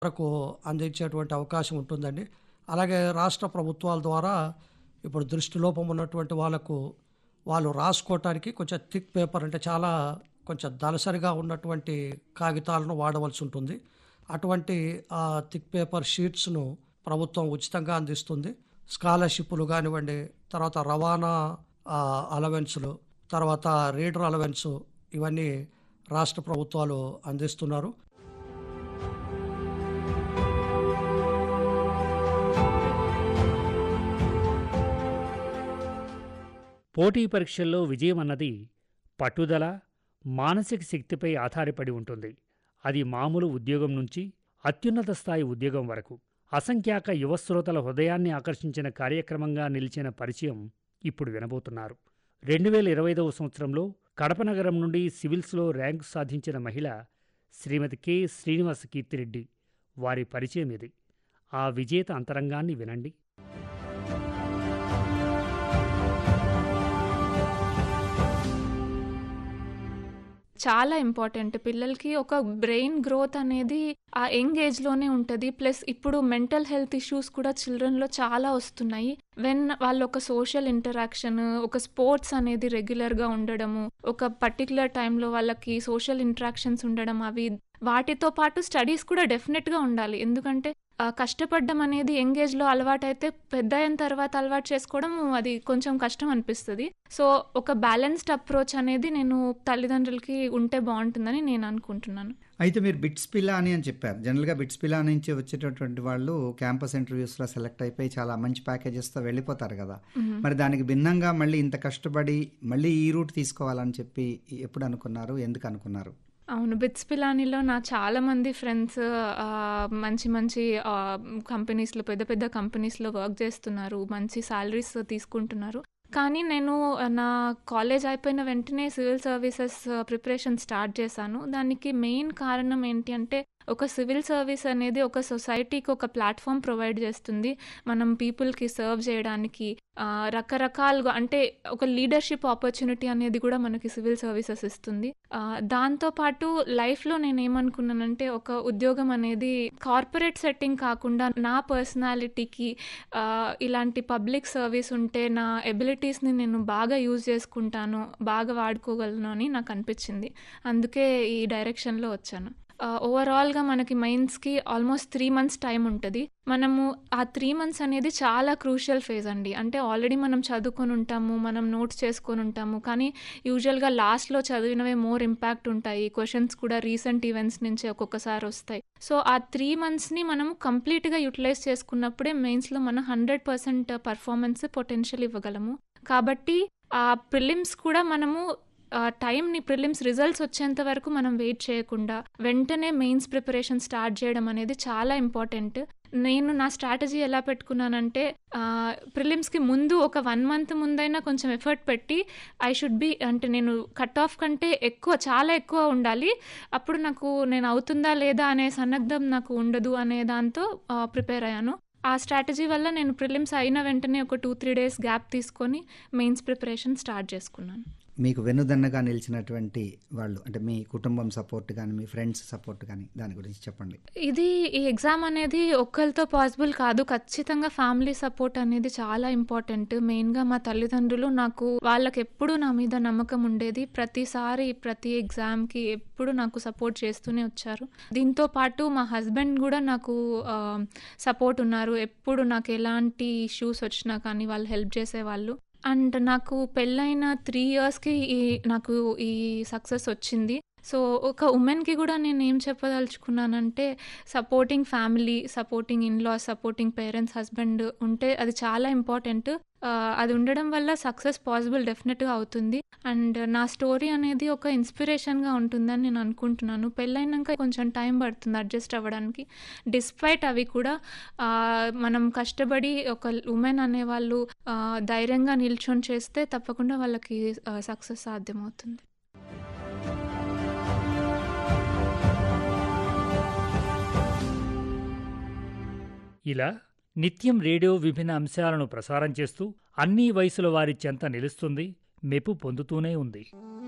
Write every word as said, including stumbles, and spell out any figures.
వరకు అందించేటువంటి అవకాశం ఉంటుందండి. అలాగే రాష్ట్ర ప్రభుత్వాల ద్వారా ఇప్పుడు దృష్టిలోపం ఉన్నటువంటి వాళ్ళకు వాళ్ళు రాసుకోవటానికి కొంచెం థిక్ పేపర్ అంటే చాలా కొంచెం దళసరిగా ఉన్నటువంటి కాగితాలను వాడవలసి ఉంటుంది. అటువంటి ఆ థిక్ పేపర్ షీట్స్‌ను ప్రభుత్వం ఉచితంగా అందిస్తుంది. స్కాలర్‌షిప్‌లు గానివ్వండి, తర్వాత రవాణా ఆహ్, అలవెన్స్‌లు, తర్వాత రీడర్ అలవెన్సు ఇవన్నీ రాష్ట్ర ప్రభుత్వాలు అందిస్తున్నారు. పోటీ పరీక్షల్లో విజయం అన్నది పట్టుదల, మానసిక శక్తిపై ఆధారపడి ఉంటుంది. అది మామూలు ఉద్యోగం నుంచి అత్యున్నత స్థాయి ఉద్యోగం వరకు అసంఖ్యాక యువశ్రోతల హృదయాన్ని ఆకర్షించిన కార్యక్రమంగా నిలిచిన పరిచయం ఇప్పుడు వినబోతున్నారు. రెండు వేల ఇరవై ఐదవ సంవత్సరంలో కడప నగరం నుండి సివిల్స్లో ర్యాంకు సాధించిన మహిళ శ్రీమతి కె శ్రీనివాస కీర్తిరెడ్డి. వారి పరిచయం ఇది. ఆ విజేత అంతరంగాన్ని వినండి. చాలా ఇంపార్టెంట్. పిల్లలకి ఒక బ్రెయిన్ గ్రోత్ అనేది ఆ యంగ్ ఏజ్‌లోనే ఉంటది. ప్లస్ ఇప్పుడు మెంటల్ హెల్త్ ఇష్యూస్ కూడా చిల్డ్రన్‌లో చాలా వస్తున్నాయి. వెన్ వాళ్ళు ఒక సోషల్ ఇంటరాక్షన్, ఒక స్పోర్ట్స్ అనేది రెగ్యులర్‌గా ఉండడము, ఒక పర్టిక్యులర్ టైంలో వాళ్ళకి సోషల్ ఇంటరాక్షన్స్ ఉండడం, అవి వాటితో పాటు స్టడీస్ కూడా డెఫినెట్‌గా ఉండాలి. ఎందుకంటే ఆహ్, కష్టపడడం అనేది యంగ్ ఏజ్‌లో అలవాటైతే పెద్దయిన తర్వాత అలవాటు చేసుకోవడం అది కొంచెం కష్టం అనిపిస్తది. సో, ఒక బ్యాలెన్స్డ్ అప్రోచ్ అనేది నేను తల్లిదండ్రులకి ఉంటే బావుంటుందని నేను అనుకుంటున్నాను. అయితే మీరు బిట్స్ పిలాని అని చెప్పారు. జనరల్‌గా బిట్స్ పిలా నుంచి వచ్చేటటువంటి వాళ్ళు క్యాంపస్ ఇంటర్వ్యూస్‌లో సెలెక్ట్ అయిపోయి చాలా మంచి ప్యాకేజెస్‌తో వెళ్ళిపోతారు కదా! హుహు. మరి దానికి భిన్నంగా మళ్ళీ ఇంత కష్టపడి మళ్ళీ ఈ రూట్ తీసుకోవాలని చెప్పి ఎప్పుడు అనుకున్నారు? ఎందుకు అనుకున్నారు? అవును. బిట్స్ పిలానీలో నా చాలా మంది ఫ్రెండ్స్ ఆహ్, మంచి మంచి ఆహ్, కంపెనీస్‌లో పెద్ద పెద్ద కంపెనీస్‌లో వర్క్ చేస్తున్నారు. మంచి సాలరీస్ తీసుకుంటున్నారు. కానీ నేను నా కాలేజ్ అయిపోయిన వెంటనే సివిల్ సర్వీసెస్ ప్రిపరేషన్ స్టార్ట్ చేశాను. దానికి మెయిన్ కారణం ఏంటి అంటే ఒక సివిల్ సర్వీస్ అనేది ఒక సొసైటీకి ఒక ప్లాట్‌ఫామ్ ప్రొవైడ్ చేస్తుంది. మనం పీపుల్‌కి సర్వ్ చేయడానికి ఆహ్, రకరకాలుగా అంటే ఒక లీడర్‌షిప్ ఆపర్చునిటీ అనేది కూడా మనకి సివిల్ సర్వీసెస్ ఇస్తుంది. ఆహ్, దాంతో పాటు లైఫ్‌లో నేనేమనుకున్నానంటే ఒక ఉద్యోగం అనేది కార్పొరేట్ సెట్టింగ్ కాకుండా నా పర్సనాలిటీకి ఆహ్, ఇలాంటి పబ్లిక్ సర్వీస్ ఉంటే నా ఎబిలిటీస్‌ని నేను బాగా యూజ్ చేసుకుంటాను, బాగా వాడుకోగలను అని నాకు అనిపించింది. అందుకే ఈ డైరెక్షన్‌లో వచ్చాను. ఆహ్, ఓవరాల్‌గా మనకి మెయిన్స్‌కి ఆల్మోస్ట్ త్రీ మంత్స్ టైం ఉంటది. మనము ఆ త్రీ మంత్స్ అనేది చాలా క్రూషియల్ ఫేజ్ అండి. అంటే ఆల్రెడీ మనం చదువుకొని ఉంటాము, మనం నోట్స్ చేసుకొని ఉంటాము. కానీ యూజువల్‌గా లాస్ట్‌లో చదివినవే మోర్ ఇంపాక్ట్ ఉంటాయి. క్వెషన్స్ కూడా రీసెంట్ ఈవెంట్స్ నుంచి ఒక్కొక్కసారి వస్తాయి. సో, ఆ త్రీ మంత్స్‌ని మనము కంప్లీట్‌గా యుటిలైజ్ చేసుకున్నప్పుడే మెయిన్స్‌లో మనం హండ్రెడ్ పర్సెంట్ పర్ఫార్మెన్స్ పొటెన్షియల్ ఇవ్వగలము. కాబట్టి ఆ ప్రిలిమ్స్ కూడా మనము ఆ టైంని ప్రిలిమ్స్ రిజల్ట్స్ వచ్చేంత వరకు మనం వెయిట్ చేయకుండా వెంటనే మెయిన్స్ ప్రిపరేషన్ స్టార్ట్ చేయడం అనేది చాలా ఇంపార్టెంట్. నేను నా స్ట్రాటజీ ఎలా పెట్టుకున్నానంటే ఆహ్, ప్రిలిమ్స్‌కి ముందు ఒక వన్ మంత్ ముందైనా కొంచెం ఎఫర్ట్ పెట్టి ఐ షుడ్ బి అంటే నేను కట్ ఆఫ్ కంటే ఎక్కువ చాలా ఎక్కువ ఉండాలి. అప్పుడు నాకు నేను అవుతుందా లేదా అనే సన్నద్ధం నాకు ఉండదు అనే దాంతో ఆహ్, ప్రిపేర్ అయ్యాను. ఆ స్ట్రాటజీ వల్ల నేను ప్రిలిమ్స్ అయిన వెంటనే ఒక టూ త్రీ డేస్ గ్యాప్ తీసుకొని మెయిన్స్ ప్రిపరేషన్ స్టార్ట్ చేసుకున్నాను. మీకు వెన్నుదన్నగా నిలిచినటువంటి వాళ్ళు అంటే మీ కుటుంబం సపోర్ట్ గాని, మీ ఫ్రెండ్స్ సపోర్ట్ గాని దాని గురించి చెప్పండి. ఇది ఈ ఎగ్జామ్ అనేది ఒక్కళ్ళతో పాసిబుల్ కాదు. ఖచ్చితంగా ఫ్యామిలీ సపోర్ట్ అనేది చాలా ఇంపార్టెంట్. మెయిన్‌గా మా తల్లిదండ్రులు నాకు వాళ్ళకెప్పుడు నా మీద నమ్మకం ఉండేది. ప్రతిసారి ప్రతి ఎగ్జామ్‌కి ఎప్పుడు నాకు సపోర్ట్ చేస్తూనే వచ్చారు. దీంతో పాటు మా హస్బెండ్ కూడా నాకు ఆహ్, సపోర్ట్ ఉన్నారు. ఎప్పుడు నాకు ఎలాంటి ఇష్యూస్ వచ్చినా కానీ వాళ్ళు హెల్ప్ చేసేవాళ్ళు. అండ్ నాకు పెళ్ళైన త్రీ ఇయర్స్‌కి ఈ నాకు ఈ సక్సెస్ వచ్చింది. సో, ఒక ఉమెన్‌కి కూడా నేనేం చెప్పదలుచుకున్నానంటే supporting family, supporting in-laws, supporting parents, husband ఉంటే అది చాలా ఇంపార్టెంట్. ఆహ్, అది ఉండడం వల్ల సక్సెస్ పాసిబుల్ డెఫినెట్‌గా అవుతుంది. అండ్ నా స్టోరీ అనేది ఒక ఇన్స్పిరేషన్‌గా ఉంటుందని నేను అనుకుంటున్నాను. పెళ్ళైనాక కొంచెం టైం పడుతుంది అడ్జస్ట్ అవ్వడానికి. డిస్పైట్ అవి కూడా ఆహ్, మనం కష్టపడి ఒక ఉమెన్ అనేవాళ్ళు ఆహ్, ధైర్యంగా నిల్చొని చేస్తే తప్పకుండా వాళ్ళకి ఆహ్, సక్సెస్ సాధ్యమవుతుంది. ఇలా నిత్యం రేడియో విభిన్న అంశాలను ప్రసారం చేస్తూ అన్ని వయసుల వారి చెంత నిలుస్తుంది, మెప్పు పొందుతూనే ఉంది.